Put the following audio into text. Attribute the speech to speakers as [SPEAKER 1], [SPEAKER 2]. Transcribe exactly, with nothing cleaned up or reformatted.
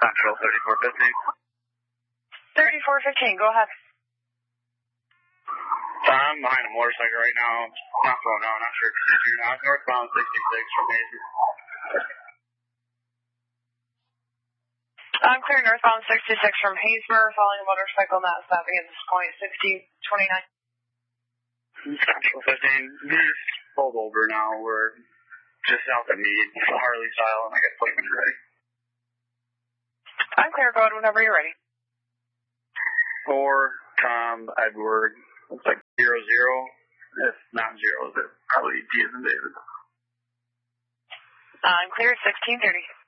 [SPEAKER 1] Central thirty-four fifteen.
[SPEAKER 2] thirty-four fifteen, go ahead.
[SPEAKER 1] So I'm behind a motorcycle right now. It's not going on. I'm not sure if it's here now. It's northbound sixty-six from Hazen.
[SPEAKER 2] I'm clear northbound sixty-six from Haysmer, following a motorcycle not stopping at this point, sixty twenty-nine.
[SPEAKER 1] Central fifteen. Just pulled over now. We're just out to meet Harley style, and I got appointment ready.
[SPEAKER 2] I'm clear, go ahead whenever you're ready.
[SPEAKER 1] Four, Tom, Edward. Looks like zero zero. If not zero, it's probably D as in David.
[SPEAKER 2] I'm clear, sixteen thirty.